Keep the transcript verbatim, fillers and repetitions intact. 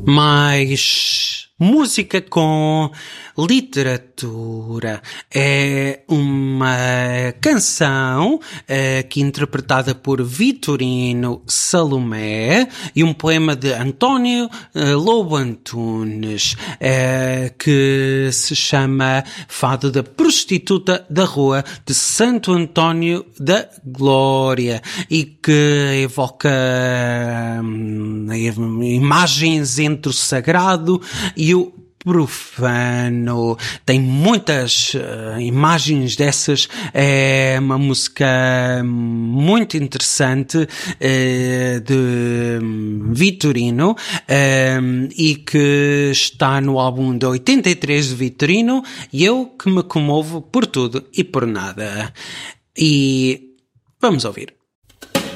Mais música com literatura. É uma canção aqui interpretada por Vitorino Salomé e um poema de António uh, Lobo Antunes uh, que se chama Fado da Prostituta da Rua de Santo António da Glória e que evoca hum, imagens entre o sagrado e o profano. Tem muitas uh, imagens dessas. É uma música muito interessante uh, de um, Vitorino uh, e que está no álbum de oitenta e três de Vitorino, e eu que me comovo por tudo e por nada. E vamos ouvir.